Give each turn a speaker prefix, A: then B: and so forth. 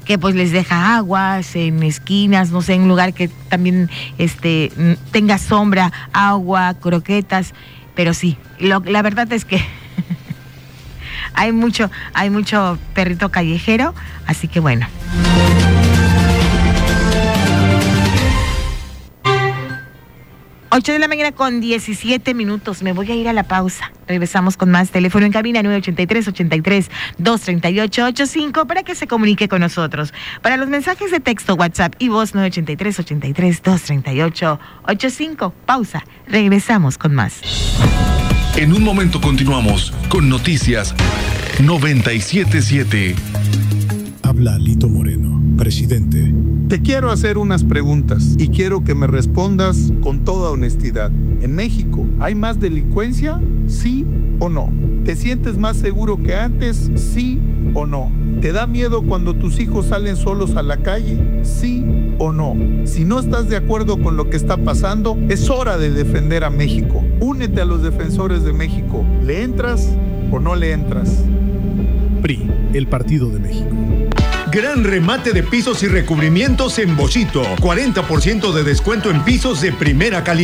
A: que pues les deja aguas en esquinas, no sé, en un lugar que también tenga sombra, agua, croquetas, pero sí, la verdad es que hay mucho perrito callejero, así que bueno. 8:17 a.m. Me voy a ir a la pausa. Regresamos con más. Teléfono en cabina 983-83-238-85 para que se comunique con nosotros. Para los mensajes de texto, WhatsApp y voz 983-83-238-85. Pausa. Regresamos con más.
B: En un momento continuamos con Noticias 97.7.
C: Habla Lito Moreno, presidente.
D: Te quiero hacer unas preguntas y quiero que me respondas con toda honestidad. ¿En México hay más delincuencia? ¿Sí o no? ¿Te sientes más seguro que antes? ¿Sí o no? ¿Te da miedo cuando tus hijos salen solos a la calle? ¿Sí o no? Si no estás de acuerdo con lo que está pasando, es hora de defender a México. Únete a los defensores de México. ¿Le entras o no le entras?
C: PRI, el Partido de México.
E: Gran remate de pisos y recubrimientos en Bochito. 40% de descuento en pisos de primera calidad.